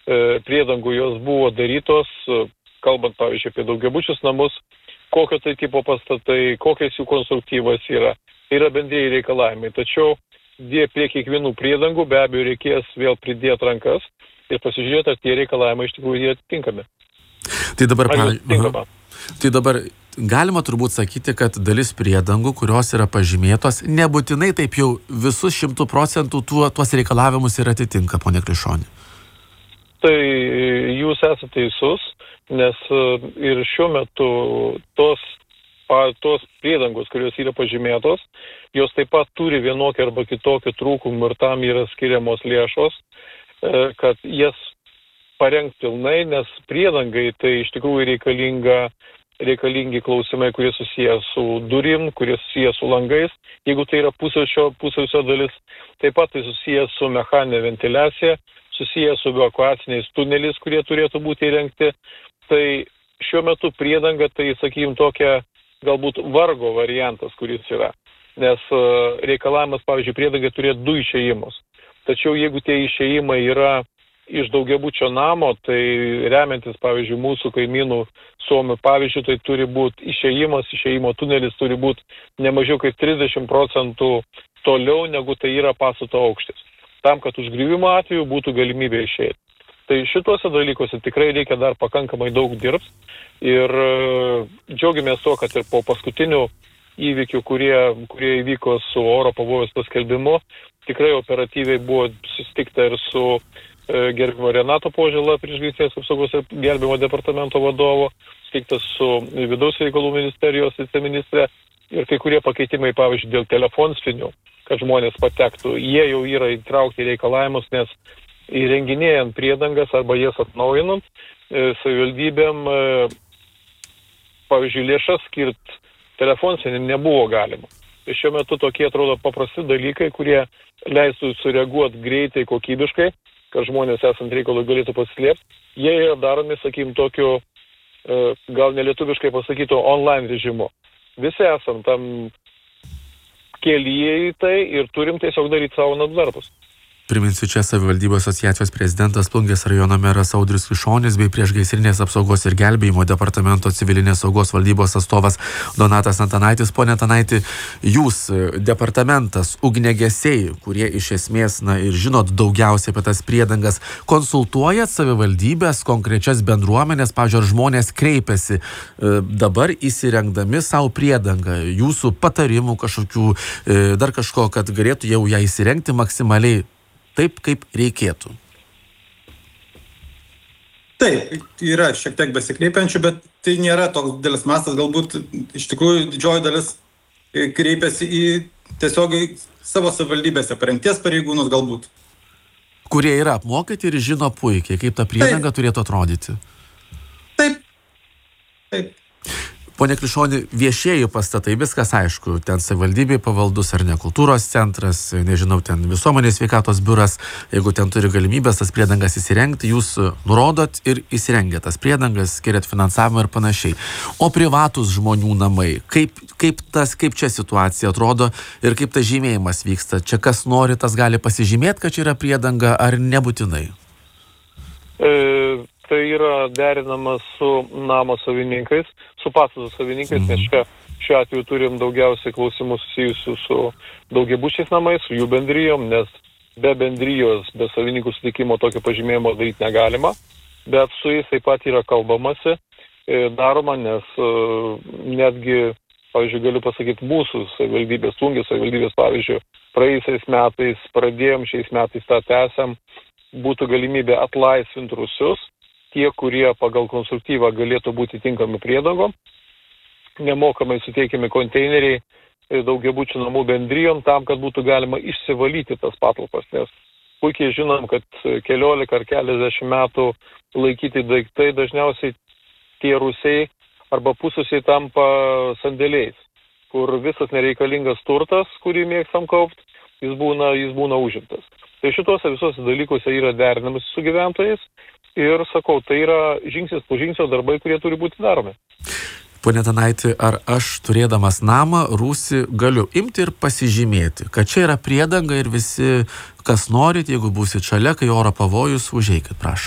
priedangų jos buvo darytos, kalbant, pavyzdžiui, apie daugiabučius namus, kokio tai tipo pastatai, kokias jų konstruktyvas yra. Tai yra bendrieji reikalavimai. Tačiau prie kiekvienų priedangų be abejo reikės vėl pridėti rankas ir pasižiūrėti, ar tie reikalavimai iš tikrųjų jie atitinkami. Tai dabar galima turbūt sakyti, kad dalis priedangų, kurios yra pažymėtos, nebūtinai taip jau visus 100% tuos reikalavimus ir atitinka, ponia Klišoni. Tai jūs esate teisus, nes ir šiuo metu tos priedangos, kurios yra pažymėtos, jos taip pat turi vienokį arba kitokį trūkumą ir tam yra skiriamos lėšos, kad jas parengt pilnai, nes priedangai tai iš tikrųjų reikalingi klausimai, kurie susiję su durim, kurie susiję su langais. Jeigu tai yra pusiausio dalis, taip pat tai susiję su mechaninė ventiliacija, susiję su evakuaciniais tuneliais, kurie turėtų būti įrengti. Tai šiuo metu priedanga, tai, sakykim, tokia galbūt vargo variantas, kuris yra. Nes reikalavimas, pavyzdžiui, priedangai turėtų 2 išėjimus. Tačiau jeigu tie išėjimai yra iš daugiabučio namo, tai remiantis, pavyzdžiui, mūsų kaimynų Suomių pavyzdžiui, tai turi būti išėjimo tunelis turi būti ne mažiau kaip 30% toliau, negu tai yra pastato aukštis. Tam, kad užgriuvimo atveju būtų galimybė išeiti. Tai šituose dalykuose tikrai reikia dar pakankamai daug dirbti ir džiaugiamės to, kad ir po paskutinių įvykių, kurie įvyko su oro pavojaus paskelbimu, tikrai operatyviai buvo susitikta ir su gerbimo Renato Požėla, priešgaisrinės apsaugos ir gelbėjimo departamento vadovo, susitiktas su vidaus reikalų ministerijos viceministrė ir kai kurie pakeitimai, pavyzdžiui, dėl telefonspinių, kad žmonės patektų, jie jau yra įtraukti reikalavimus, nes įrenginėjant priedangas arba jas atnaujinant, savivaldybėm, pavyzdžiui, lėšas skirt telefonspiniam nebuvo galima. Ir šiuo metu tokie atrodo paprasti dalykai, kurie leistų sureaguoti greitai, kokybiškai, kad žmonės esant reikalui galėtų pasislėpti. Jie yra daromi, sakykim, tokiu, gal nelietuviškai pasakytų, online režimu. Visi esam tam kelyje į tai ir turim tiesiog daryti savo darbus. Priminsiu, čia Savivaldybių asociacijos prezidentas, Plungės rajono meras Audrius Klišonis bei priešgaisrinės apsaugos ir gelbėjimo departamento civilinės saugos valdybos atstovas Donatas Antanaitis. Pone Antanaiti, jūs, departamentas, ugniagesiai, kurie iš esmės ir žinot daugiausiai apie tas priedangas, konsultuojat savivaldybės, konkrečias bendruomenės, pavyzdžiui, ar žmonės kreipiasi dabar įsirengdami savo priedangą, jūsų patarimų kažkokių, dar kažko, kad galėtų jau ją įsirengti maksimaliai taip, kaip reikėtų? Taip, yra šiek tiek besikreipiančių, bet tai nėra toks didelis mastas. Galbūt iš tikrųjų didžioji dalis kreipiasi į tiesiogiai savo savivaldybėse parengties pareigūnus galbūt. Kurie yra apmokyti ir žino puikiai, kaip ta priedanga turėtų atrodyti. Taip. Pone Klišoni, viešieji pastatai, viskas aišku, ten savivaldybei pavaldus ar ne, kultūros centras, nežinau, ten visuomenės sveikatos biuras, jeigu ten turi galimybės tas priedangas įsirengti, jūs nurodot ir įsirengiat tas priedangas, skiriat finansavimą ir panašiai. O privatūs žmonių namai, kaip čia situacija atrodo ir kaip tas žymėjimas vyksta? Čia kas nori, tas gali pasižymėti, kad čia yra priedanga, ar nebūtinai? Tai yra derinama su namo savininkais, su pastato savininkais, nes šiuo atveju turim daugiausiai klausimų susijusių su daugiabučiais namais, su jų bendrijom, nes be bendrijos, be savininkų sutikimo tokio pažymėjimo daryti negalima, bet su jais taip pat yra kalbamasi, daroma, nes netgi, pavyzdžiui, galiu pasakyti, mūsų savivaldybės, Plungės savivaldybės, pavyzdžiui, praėjusiais metais pradėjom, šiais metais tą tęsiam, būtų galimybė atlaisvinti rūsius, tie, kurie pagal konstruktyvą galėtų būti tinkami priedangom, nemokamai suteikiami konteineriai daugiabučių namų bendrijom tam, kad būtų galima išsivalyti tas patalpas, nes puikiai žinom, kad keliolika ar keliasdešimt metų laikyti daiktai dažniausiai tie rūsiai arba pususiai tampa sandėliais, kur visas nereikalingas turtas, kurį mėgstam kaupti, jis būna užimtas. Tai šituose visuose dalykuose yra derinamas su gyventojais ir, sakau, tai yra žingsnis po žingsnio darbai, kurie turi būti daromi. Pone Antanaiti, ar aš turėdamas namą rūsį galiu imti ir pasižymėti, kad čia yra priedanga ir visi, kas norit, jeigu būsit šalia, kai oro pavojus, užeikit, prašau.